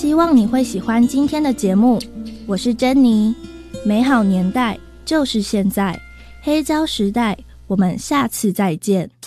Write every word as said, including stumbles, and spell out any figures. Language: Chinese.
希望你会喜欢今天的节目。我是珍妮，美好年代就是现在，黑胶时代，我们下次再见。